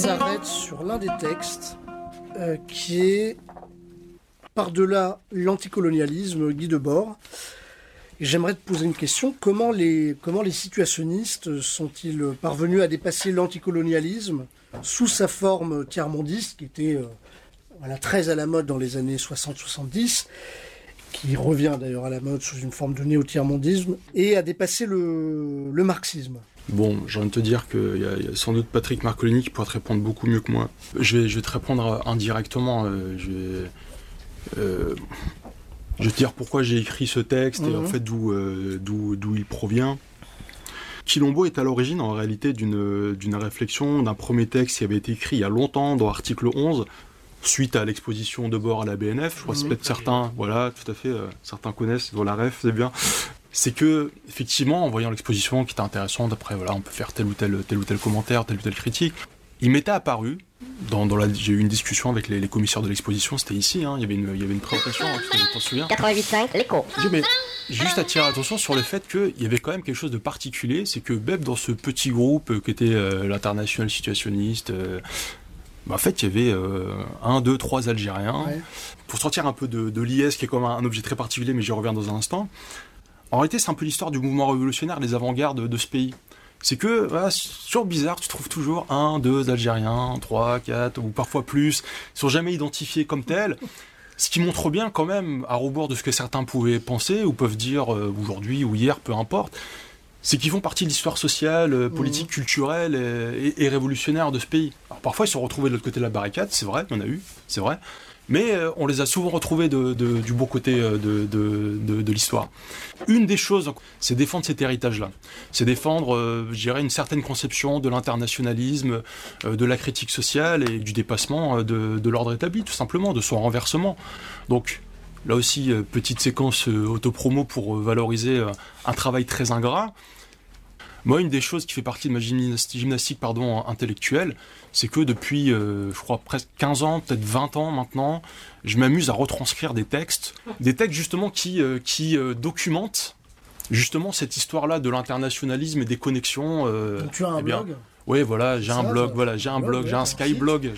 s'arrête sur l'un des textes qui est Par-delà l'anticolonialisme, Guy Debord. Et j'aimerais te poser une question. Comment les situationnistes sont-ils parvenus à dépasser l'anticolonialisme sous sa forme tiers-mondiste, qui était très à la mode dans les années 60-70, qui revient d'ailleurs à la mode sous une forme de néo-tiers-mondisme, et à dépasser le marxisme? Bon, j'ai envie de te dire qu'il y a sans doute Patrick Marcolini qui pourra te répondre beaucoup mieux que moi. Je vais te répondre indirectement. Je vais te dire pourquoi j'ai écrit ce texte et en fait d'où il provient. Quilombo est à l'origine en réalité d'une réflexion, d'un premier texte qui avait été écrit il y a longtemps dans Article 11, suite à l'exposition Debord à la BNF. Je crois que c'est peut-être certains, voilà, tout à fait, certains connaissent, dans la ref, c'est bien. C'est que, effectivement, en voyant l'exposition qui était intéressante, après, voilà, on peut faire tel ou tel commentaire, telle ou telle critique. Il m'était apparu, j'ai eu une discussion avec les commissaires de l'exposition, c'était ici, il y avait une présentation, tu t'en souviens ? 88.5, l'écho. Mais juste attirer l'attention sur le fait qu'il y avait quand même quelque chose de particulier, c'est que même dans ce petit groupe qui était l'international situationniste, en fait, il y avait 1, 2, 3 Algériens. Ouais. Pour sortir un peu de l'IS, qui est comme un objet très particulier, mais j'y reviens dans un instant. En réalité, c'est un peu l'histoire du mouvement révolutionnaire, des avant-gardes de ce pays. C'est que, voilà, c'est toujours bizarre, tu trouves toujours 1, 2 Algériens, 3, 4, ou parfois plus. Ils sont jamais identifiés comme tels. Ce qui montre bien quand même, à rebours de ce que certains pouvaient penser, ou peuvent dire aujourd'hui ou hier, peu importe, c'est qu'ils font partie de l'histoire sociale, politique, culturelle et révolutionnaire de ce pays. Alors parfois, ils sont retrouvés de l'autre côté de la barricade, c'est vrai, il y en a eu, c'est vrai. Mais on les a souvent retrouvés du bon côté de l'histoire. Une des choses, c'est défendre cet héritage-là. C'est défendre, je dirais, une certaine conception de l'internationalisme, de la critique sociale et du dépassement de l'ordre établi, tout simplement, de son renversement. Donc, là aussi, petite séquence autopromo pour valoriser un travail très ingrat. Moi, une des choses qui fait partie de ma gymnastique intellectuelle, c'est que depuis, je crois, presque 15 ans, peut-être 20 ans maintenant, je m'amuse à retranscrire des textes justement qui documentent justement cette histoire-là de l'internationalisme et des connexions. Donc tu as un blog ? Oui, voilà, j'ai un blog, j'ai un Skyblog.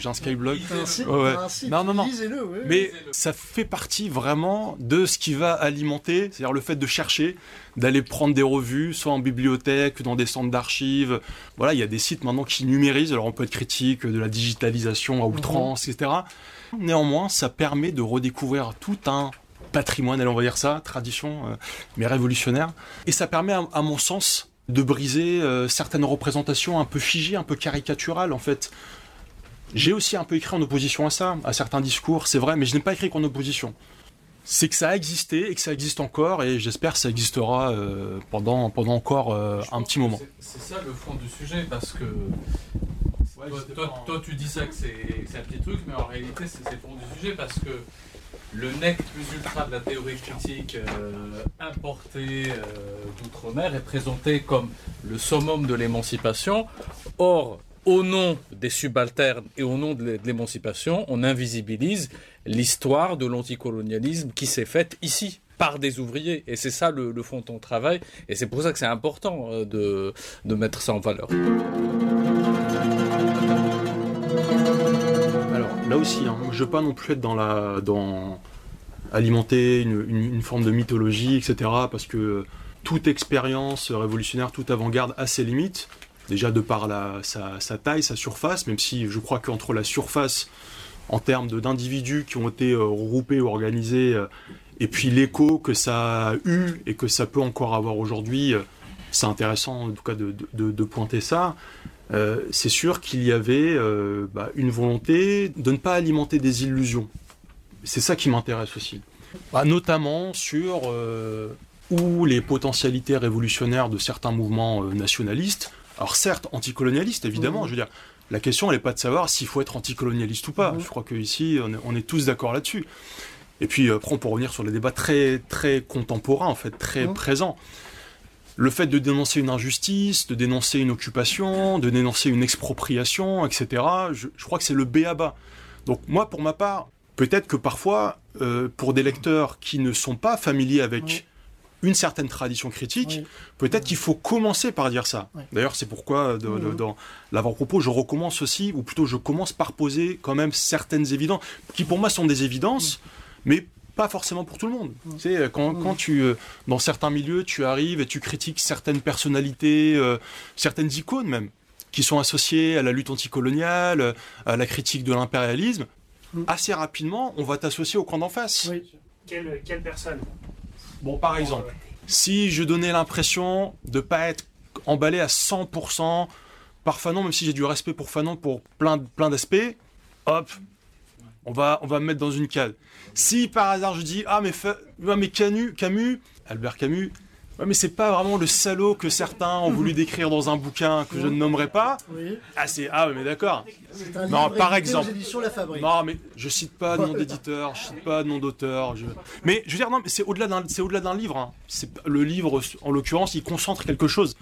Non. Lisez-le, oui. Mais ça fait partie vraiment de ce qui va alimenter, c'est-à-dire le fait de chercher, d'aller prendre des revues, soit en bibliothèque, dans des centres d'archives. Voilà, il y a des sites maintenant qui numérisent, alors on peut être critique de la digitalisation à outrance, etc. Néanmoins, ça permet de redécouvrir tout un patrimoine, on va dire ça, tradition, mais révolutionnaire. Et ça permet, à mon sens, de briser certaines représentations un peu figées, un peu caricaturales en fait. J'ai aussi un peu écrit en opposition à ça, à certains discours, c'est vrai, mais je n'ai pas écrit qu'en opposition. C'est que ça a existé et que ça existe encore, et j'espère que ça existera pendant encore un petit moment. C'est ça le fond du sujet, parce que toi tu dis ça que c'est un petit truc, mais en réalité c'est le fond du sujet, parce que le nec plus ultra de la théorie critique importée d'outre-mer est présenté comme le summum de l'émancipation. Or, au nom des subalternes et au nom de l'émancipation, on invisibilise l'histoire de l'anticolonialisme qui s'est faite ici, par des ouvriers. Et c'est ça le fond de ton travail. Et c'est pour ça que c'est important de mettre ça en valeur. Là aussi, je veux pas non plus être dans alimenter une forme de mythologie, etc. Parce que toute expérience révolutionnaire, toute avant-garde a ses limites. Déjà de par sa taille, sa surface, même si je crois qu'entre la surface, en termes d'individus qui ont été regroupés ou organisés, et puis l'écho que ça a eu et que ça peut encore avoir aujourd'hui, c'est intéressant en tout cas de pointer ça. C'est sûr qu'il y avait une volonté de ne pas alimenter des illusions. C'est ça qui m'intéresse aussi. Notamment sur où les potentialités révolutionnaires de certains mouvements nationalistes, alors certes anticolonialistes évidemment, je veux dire, la question elle n'est pas de savoir s'il faut être anticolonialiste ou pas. Je crois qu'ici on est tous d'accord là-dessus. Et puis après on peut revenir sur les débats très, très contemporains, en fait, très présents. Le fait de dénoncer une injustice, de dénoncer une occupation, de dénoncer une expropriation, etc., je crois que c'est le b.a.-ba. Donc moi, pour ma part, peut-être que parfois, pour des lecteurs qui ne sont pas familiers avec une certaine tradition critique, Oui. peut-être qu'il faut commencer par dire ça. Oui. D'ailleurs, c'est pourquoi dans l'avant-propos, je recommence aussi, ou plutôt je commence par poser quand même certaines évidences, qui pour moi sont des évidences, mais pas forcément pour tout le monde. Tu sais, quand tu, dans certains milieux, tu arrives et tu critiques certaines personnalités, certaines icônes même, qui sont associées à la lutte anticoloniale, à la critique de l'impérialisme, assez rapidement, on va t'associer au camp d'en face. Oui. Quelle personne? Bon, par exemple, si je donnais l'impression de ne pas être emballé à 100% par Fanon, même si j'ai du respect pour Fanon pour plein d'aspects, hop, on va me mettre dans une case. Si par hasard je dis mais Camus, Albert Camus, ouais, mais c'est pas vraiment le salaud que certains ont voulu décrire dans un bouquin que je ne nommerai pas. Oui. Ouais, mais d'accord. C'est un Non, livre par édité exemple. aux éditions La Fabrique. Non, mais je cite pas de nom d'éditeur, je cite pas de nom d'auteur. Mais je veux dire, non, mais c'est au-delà d'un livre. Hein. Le livre, en l'occurrence, il concentre quelque chose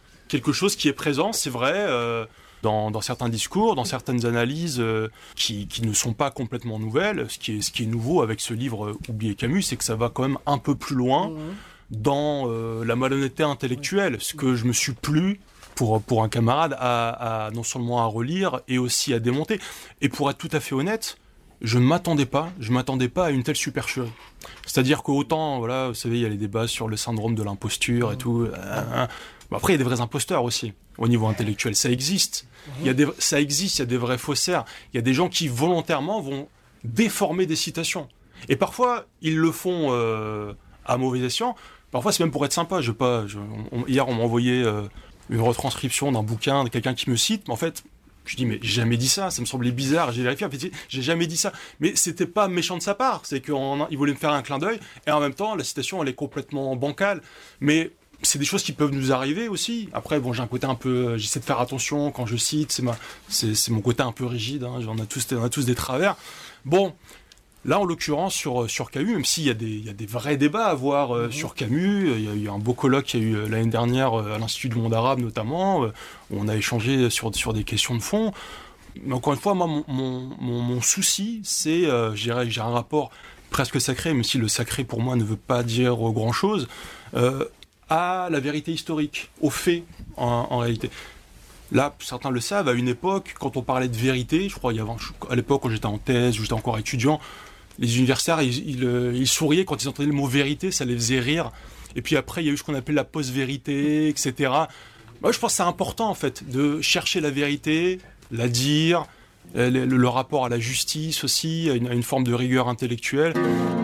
qui est présent, c'est vrai. Dans certains discours, dans certaines analyses qui ne sont pas complètement nouvelles. Ce qui est nouveau avec ce livre Oublier Camus, c'est que ça va quand même un peu plus loin dans la malhonnêteté intellectuelle, ce que je me suis plu pour un camarade à non seulement à relire et aussi à démonter. Et pour être tout à fait honnête, je ne m'attendais pas à une telle supercherie. C'est-à-dire qu'autant, voilà, vous savez, il y a les débats sur le syndrome de l'imposture et tout. Après, il y a des vrais imposteurs aussi, au niveau intellectuel. Ça existe. Il y a des vrais faussaires. Il y a des gens qui, volontairement, vont déformer des citations. Et parfois, ils le font à mauvais escient. Parfois, c'est même pour être sympa. Hier, on m'a envoyé une retranscription d'un bouquin de quelqu'un qui me cite. Mais en fait, je dis, mais j'ai jamais dit ça. Ça me semblait bizarre. J'ai vérifié. En fait, j'ai jamais dit ça. Mais c'était pas méchant de sa part. C'est qu'il voulait me faire un clin d'œil. Et en même temps, la citation, elle est complètement bancale. Mais c'est des choses qui peuvent nous arriver aussi. Après, bon, j'ai un côté un peu... J'essaie de faire attention quand je cite. C'est mon côté un peu rigide. Hein. On a tous des travers. Bon, là, en l'occurrence, sur Camus, même s'il y a des vrais débats à avoir sur Camus, il y a eu un beau colloque qu'il y a eu l'année dernière à l'Institut du monde arabe, notamment, où on a échangé sur des questions de fond. Mais encore une fois, moi, mon souci, c'est... j'ai un rapport presque sacré, même si le sacré, pour moi, ne veut pas dire grand-chose, à la vérité historique, aux faits en réalité. Là, certains le savent, à une époque, quand on parlait de vérité, je crois, à l'époque, quand j'étais en thèse, où j'étais encore étudiant, les universitaires, ils souriaient quand ils entendaient le mot vérité, ça les faisait rire. Et puis après, il y a eu ce qu'on appelle la post-vérité, etc. Moi, je pense que c'est important, en fait, de chercher la vérité, la dire, le rapport à la justice aussi, à une forme de rigueur intellectuelle.